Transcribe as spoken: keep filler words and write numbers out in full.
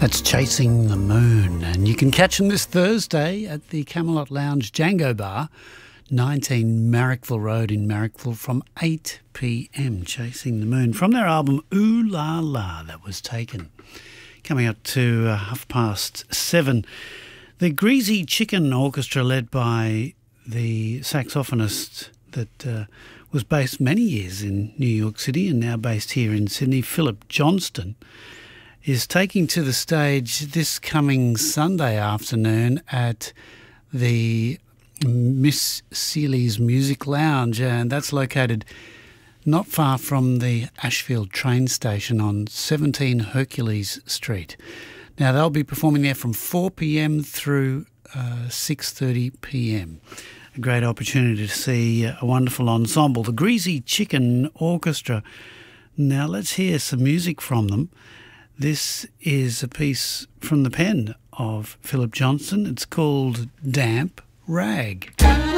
That's Chasing the Moon, and you can catch them this Thursday at the Camelot Lounge Django Bar, nineteen Marrickville Road in Marrickville from eight p m. Chasing the Moon from their album Ooh La La, that was taken. Coming up to uh, half past seven, the Greasy Chicken Orchestra, led by the saxophonist that uh, was based many years in New York City and now based here in Sydney, Philip Johnston, is taking to the stage this coming Sunday afternoon at the Miss Seeley's Music Lounge, and that's located not far from the Ashfield train station on seventeen Hercules Street. Now, they'll be performing there from four p m through uh, six thirty p m. A great opportunity to see a wonderful ensemble, the Greasy Chicken Orchestra. Now, let's hear some music from them. This is a piece from the pen of Philip Johnston. It's called Damp Rag.